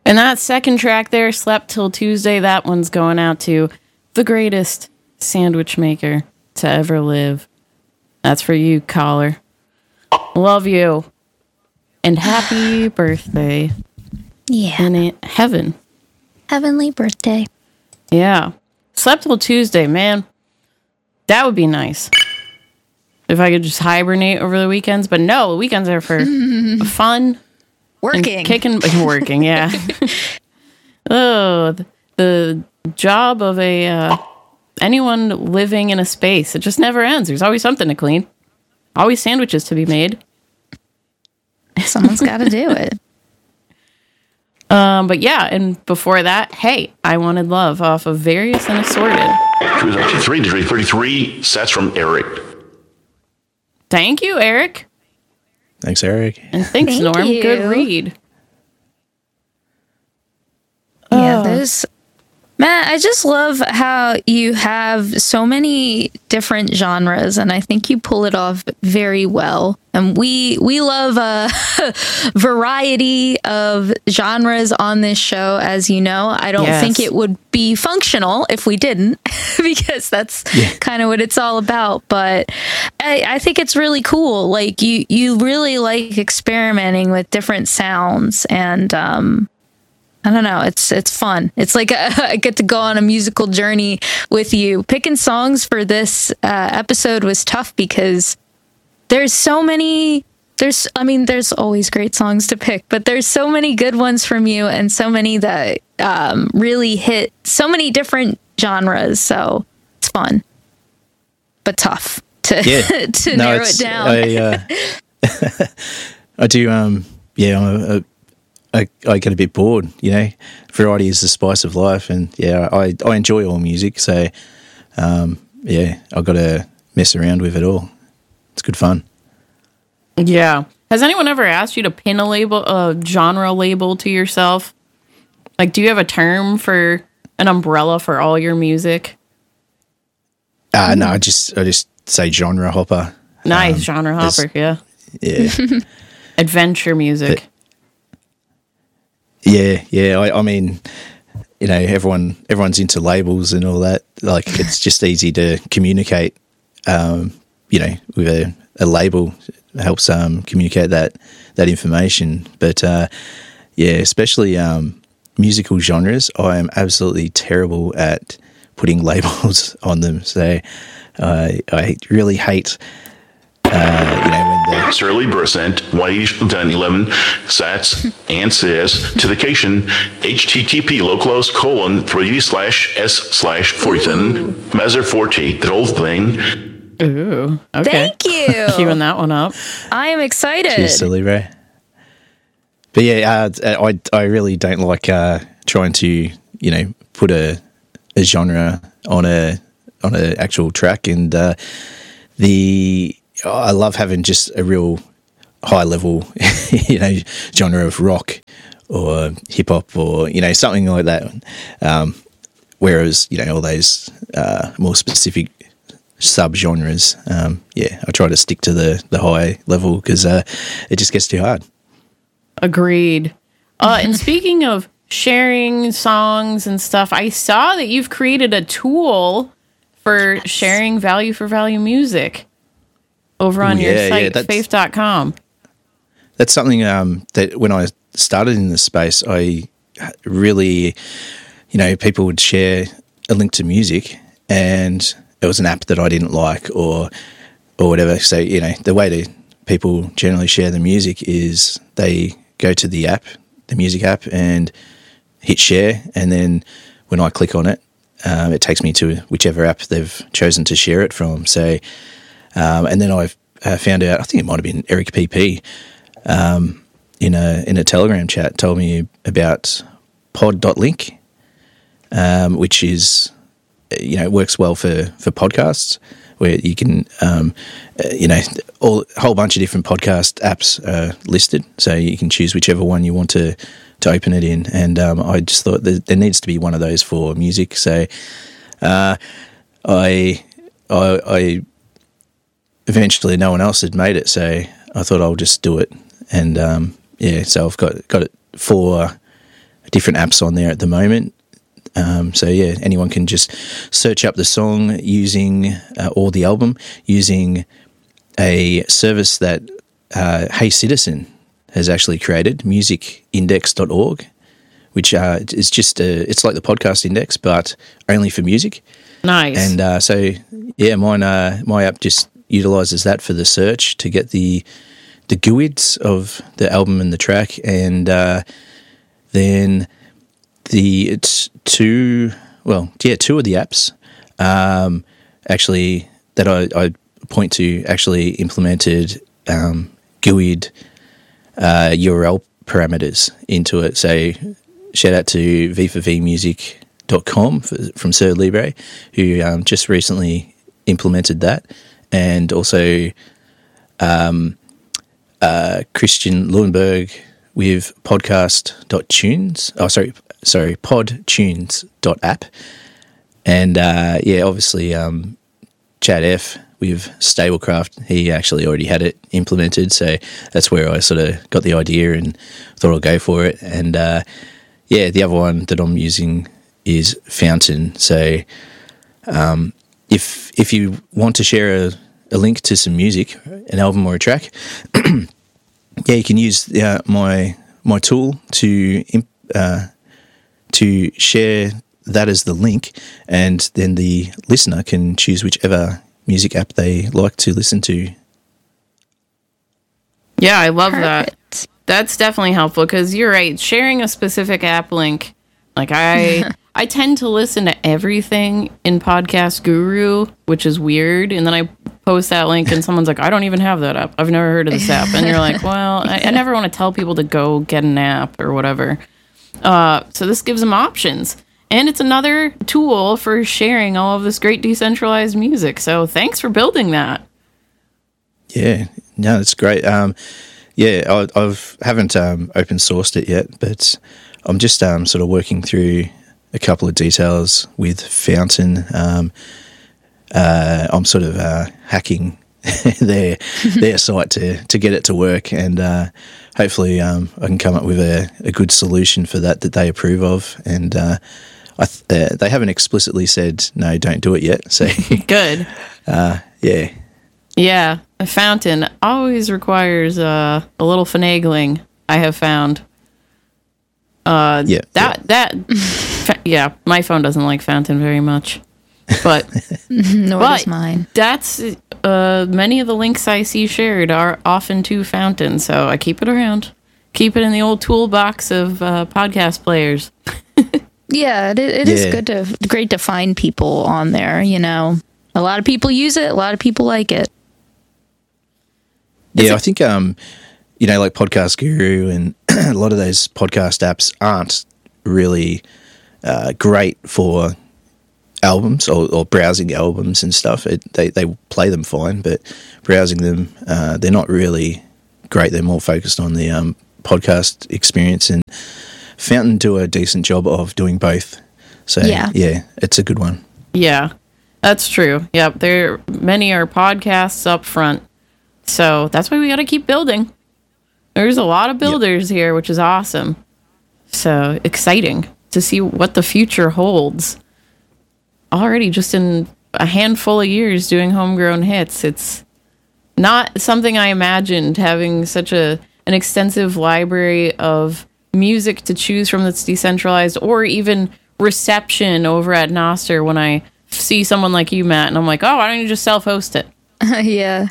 And that second track there, Slept Till Tuesday, that one's going out to the greatest sandwich maker to ever live. That's for you, caller. Love you. And happy birthday. Yeah. In heaven. Heavenly birthday. Yeah. Slept Till Tuesday, man. That would be nice. If I could just hibernate over the weekends. But no, the weekends are for fun. Working. Working, yeah. Oh, the job of anyone living in a space. It just never ends. There's always something to clean. Always sandwiches to be made. Someone's got to do it. But yeah, and before that, Hey, I Wanted Love off of Various and Assorted. Cruise RT3, Degree 33, sets from Eric. Thank you, Eric. Thanks, Eric. And thanks, Thank Norm. you. Good read. Yeah, there's... Matt, I just love how you have so many different genres, and I think you pull it off very well. And we love a variety of genres on this show, as you know. I don't think it would be functional if we didn't, because that's kind of what it's all about. But I think it's really cool. Like, you really like experimenting with different sounds, and I don't know. It's fun. It's like I get to go on a musical journey with you. Picking songs for this episode was tough because there's so many. There's always great songs to pick, but there's so many good ones from you, and so many that really hit so many different genres. So it's fun, but tough to to narrow it down. I do. I get a bit bored, you know. Variety is the spice of life, and I enjoy all music. So, I've got to mess around with it all. It's good fun. Yeah. Has anyone ever asked you to pin a genre label to yourself? Like, do you have a term for an umbrella for all your music? No, I just say genre hopper. Nice, genre hopper. Yeah. Adventure music. I mean, you know, everyone's into labels and all that. Like, it's just easy to communicate, you know, with a label. It helps communicate that information. But, especially musical genres, I am absolutely terrible at putting labels on them. So I really hate... when Surly percent 111 sats and says to the cation http://3d/s/47 measure 40 the whole thing. Ooh, okay. Thank you. Queuing that one up. I am excited. Cheers, Silly Ray. But I really don't like trying to, you know, put a genre on a actual track, and I love having just a real high level, you know, genre of rock or hip hop or, you know, something like that. Whereas, you know, all those more specific sub genres, I try to stick to the high level because it just gets too hard. Agreed. And speaking of sharing songs and stuff, I saw that you've created a tool for sharing value for value music over on your site, faith.com. That's something that when I started in this space, I really, you know, people would share a link to music and it was an app that I didn't like or whatever. So, you know, the way that people generally share the music is they go to the app, the music app, and hit share. And then when I click on it, it takes me to whichever app they've chosen to share it from. So, and then I've found out, I think it might have been Eric PP, in a Telegram chat, told me about pod.link, which is, you know, works well for podcasts where you can, you know, a whole bunch of different podcast apps are listed. So you can choose whichever one you want to open it in. And I just thought that there needs to be one of those for music. So I eventually no one else had made it, so I thought I'll just do it. And so I've got it for different apps on there at the moment. So yeah, anyone can just search up the song using or the album using a service that Hey Citizen has actually created, musicindex.org, which is just it's like the podcast index, but only for music. Nice. And so yeah, my app just utilizes that for the search to get the GUIDs of the album and the track, and then two of the apps actually that I point to actually implemented GUID URL parameters into it. So shout out to v4vmusic.com from Sir Libre, who just recently implemented that, and also Christian Leuenberg with podcast.tunes. podtunes.app. And obviously Chad F with Stablecraft, he actually already had it implemented, so that's where I sort of got the idea and thought I'll go for it. And the other one that I'm using is Fountain. So if you want to share a link to some music, an album or a track, you can use my tool to share that as the link, and then the listener can choose whichever music app they like to listen to. Yeah, I love Perfect. that. That's definitely helpful, because you're right. Sharing a specific app link, like I tend to listen to everything in Podcast Guru, which is weird. And then I post that link and someone's like, I don't even have that app. I've never heard of this app. And you're like, well, I never want to tell people to go get an app or whatever. So this gives them options. And it's another tool for sharing all of this great decentralized music. So thanks for building that. Yeah, no, that's great. I haven't open sourced it yet, but I'm just sort of working through a couple of details with Fountain. I'm sort of hacking their site to get it to work, and hopefully I can come up with a good solution for that they approve of. And they haven't explicitly said no, don't do it yet. So Good. Yeah. Yeah, a Fountain always requires a little finagling, I have found. My phone doesn't like Fountain very much. But Nor does mine. That's many of the links I see shared are often to Fountain, so I keep it around. Keep it in the old toolbox of podcast players. Yeah, it is great to find people on there, you know. A lot of people use it, a lot of people like it. Yeah, I think like Podcast Guru and a lot of those podcast apps aren't really great for albums or browsing albums and stuff. They play them fine, but browsing them, they're not really great. They're more focused on the podcast experience, and Fountain do a decent job of doing both. So yeah, it's a good one. Yeah, that's true. Yep, many are podcasts up front, so that's why we got to keep building. There's a lot of builders here, which is awesome. So exciting to see what the future holds. Already just in a handful of years doing homegrown hits. It's not something I imagined, having such an extensive library of music to choose from that's decentralized, or even reception over at Nostr when I see someone like you, Matt, and I'm like, oh, why don't you just self-host it? Yeah.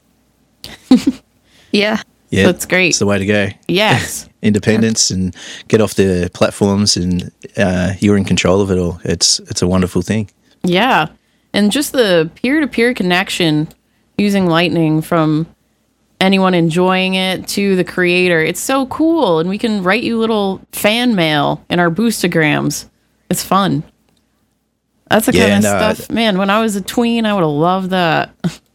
Yeah. Yeah, that's great. It's the way to go. Yes. Independence and get off the platforms, and you're in control of it all. It's a wonderful thing. Yeah. And just the peer-to-peer connection using Lightning, from anyone enjoying it to the creator. It's so cool. And we can write you little fan mail in our Boostagrams. It's fun. That's the kind of stuff. Man, when I was a tween, I would have loved that.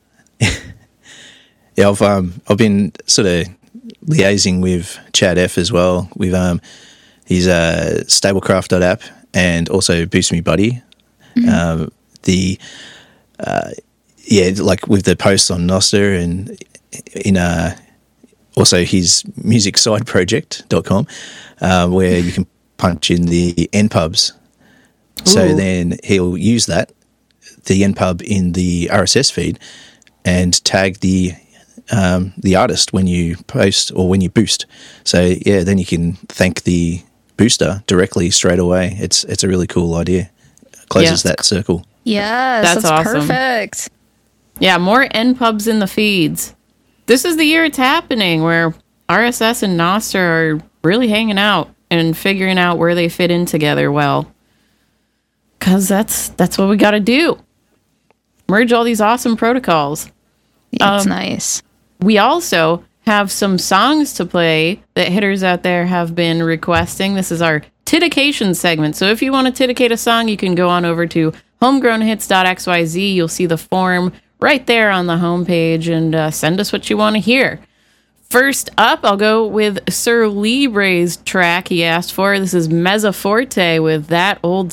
Yeah, I've been sort of liaising with Chad F as well. With his Stablecraft.app and also Boost Me Buddy. Mm-hmm. Like with the posts on Nostr, and in also his music side project.com, where you can punch in the npubs. So Ooh. then he'll use that, the npub in the RSS feed, and tag the artist when you post or when you boost. So yeah, then you can thank the booster directly straight away. It's a really cool idea. Closes that circle. Yes, That's that's awesome. perfect. Yeah, more npubs in the feeds. This is the year it's happening where RSS and Nostr are really hanging out and figuring out where they fit in together well. Because that's what we got to do. Merge all these awesome protocols. It's nice. We also have some songs to play that hitters out there have been requesting. This is our Tidication segment. So if you want to tidicate a song, you can go on over to homegrownhits.xyz. You'll see the form right there on the homepage and send us what you want to hear. First up, I'll go with Sir Libre's track he asked for. This is Mezza Forte with That Old